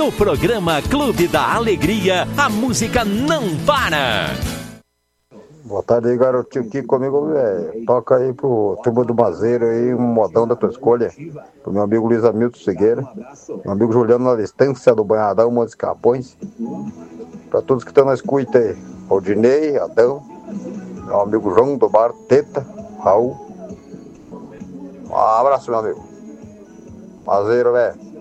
No programa Clube da Alegria, a música não para. Boa tarde aí, garotinho, aqui comigo, toca aí pro Turma do Mazeiro aí, um modão da tua escolha, pro meu amigo Luiz Hamilton Figueira, meu amigo Juliano na Estância do Banhadão, Montes Capões, pra todos que estão na escuta aí, Aldinei, Adão, meu amigo João do Bar, Teta, Raul, um abraço, meu amigo, Mazeiro, velho.